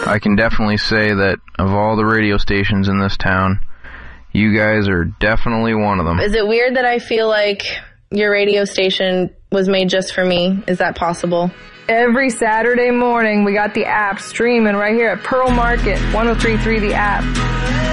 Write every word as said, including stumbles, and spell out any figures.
I can definitely say that of all the radio stations in this town, you guys are definitely one of them. Is it weird that I feel like your radio station was made just for me? Is that possible? Every Saturday morning, we got the app streaming right here at Pearl Market, one oh three point three The App.